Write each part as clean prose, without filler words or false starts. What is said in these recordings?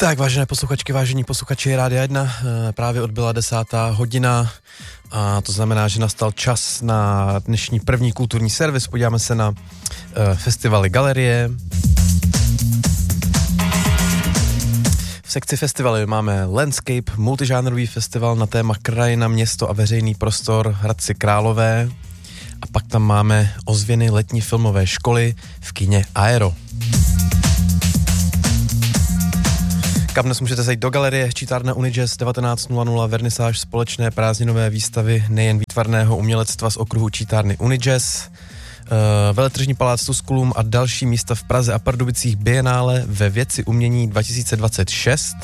Tak, vážené posluchačky, vážení posluchači Rádia 1, právě odbyla 10. hodina a to znamená, že nastal čas na dnešní první kulturní servis. Podíváme se na festivaly Galerie. V sekci festivaly máme Landscape, multižánrový festival na téma krajina, město a veřejný prostor Hradci Králové. A pak tam máme ozvěny letní filmové školy v kině Aero. Kam dnes můžete zajít do galerie Čítárna Unijazz 19.00, vernisáž společné prázdninové výstavy nejen výtvarného umělectva z okruhu Čítárny Unijazz, Veletržní palác Tusculum a další místa v Praze a Pardubicích, Bienále ve věci umění 2026.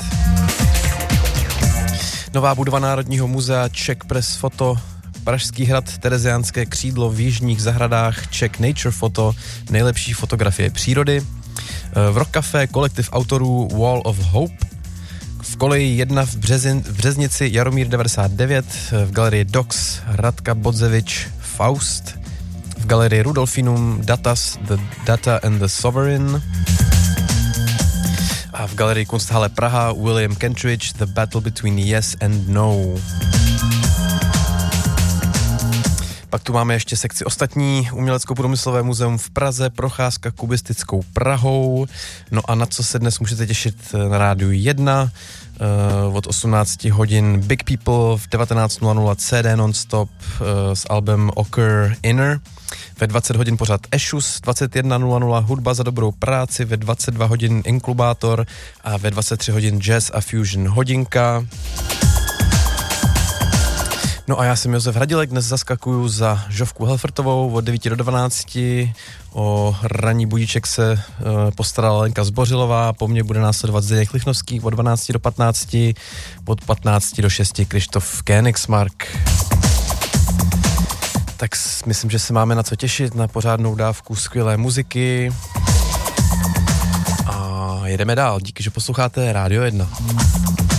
Nová budova Národního muzea, Czech Press Photo, Pražský hrad, Tereziánské křídlo, v Jižních zahradách, Czech Nature Photo, nejlepší fotografie přírody. V Rock Café kolektiv autorů Wall of Hope, v Koleji 1 v Březnici Jaromír 99, v galerii Dox Radka Bodzevič Faust, v galerii Rudolfinum Datas, The Data and the Sovereign a v galerii Kunsthalle Praha William Kentridge, The Battle Between Yes and No. Pak tu máme ještě sekci ostatní, Umělecko-průmyslové muzeum v Praze, procházka kubistickou Prahou. No a na co se dnes můžete těšit na Rádiu 1, od 18 hodin Big People, v 19.00 CD non-stop s albem Occur Inner, ve 20 hodin pořád Ešus, 21.00 hudba za dobrou práci, ve 22 hodin Inklubátor a ve 23 hodin Jazz a Fusion hodinka. No a já jsem Josef Hradilek, dnes zaskakuju za Žovku Helfertovou od 9 do 12. O ranní budíček se postarala Lenka Zbořilová, po mně bude následovat Zdeněk Lichnovský od 12 do 15, od 15 do 6 Krištof Koenigsmark. Tak myslím, že se máme na co těšit, na pořádnou dávku skvělé muziky. A jedeme dál, díky, že posloucháte Rádio 1.